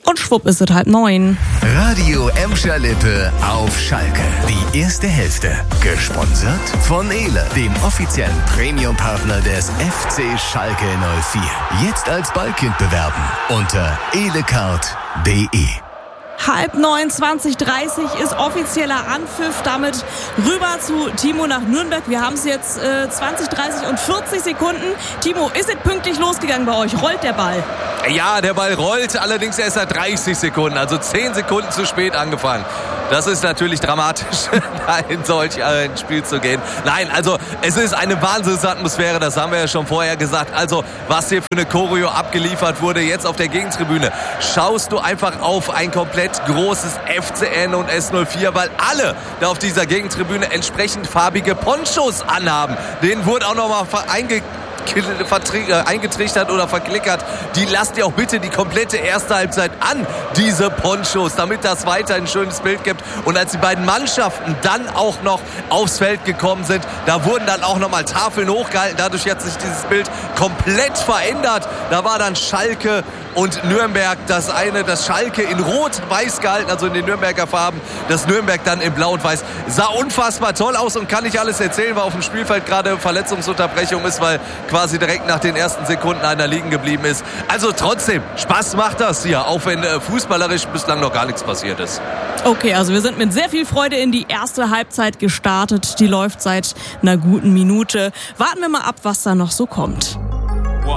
Und schwupp ist es 8:30. Radio Emscher Lippe auf Schalke. Die erste Hälfte. Gesponsert von Ehle, dem offiziellen Premium-Partner des FC Schalke 04. Jetzt als Ballkind bewerben unter elecard.de. 8:30, 20:30 ist offizieller Anpfiff. Damit rüber zu Timo nach Nürnberg. Wir haben es jetzt 20, 30 und 40 Sekunden. Timo, ist es pünktlich losgegangen bei euch? Rollt der Ball? Ja, der Ball rollt, allerdings erst seit 30 Sekunden, also 10 Sekunden zu spät angefangen. Das ist natürlich dramatisch, in solch ein Spiel zu gehen. Nein, also es ist eine Wahnsinnsatmosphäre, das haben wir ja schon vorher gesagt. Also was hier für eine Choreo abgeliefert wurde, jetzt auf der Gegentribüne. Schaust du einfach auf ein komplett großes FCN und S04, weil alle da auf dieser Gegentribüne entsprechend farbige Ponchos anhaben. Denen wurde auch nochmal eingetrichtert oder verklickert. Die lasst ihr auch bitte die komplette erste Halbzeit an, diese Ponchos, damit das weiter ein schönes Bild gibt. Und als die beiden Mannschaften dann auch noch aufs Feld gekommen sind, da wurden dann auch nochmal Tafeln hochgehalten. Dadurch hat sich dieses Bild komplett verändert. Da war dann Schalke und Nürnberg, das Schalke in Rot-Weiß gehalten, also in den Nürnberger Farben, das Nürnberg dann in Blau und Weiß. Sah unfassbar toll aus und kann nicht alles erzählen, weil auf dem Spielfeld gerade Verletzungsunterbrechung ist, weil quasi direkt nach den ersten Sekunden einer liegen geblieben ist. Also trotzdem, Spaß macht das hier, auch wenn fußballerisch bislang noch gar nichts passiert ist. Okay, also wir sind mit sehr viel Freude in die erste Halbzeit gestartet. Die läuft seit einer guten Minute. Warten wir mal ab, was da noch so kommt.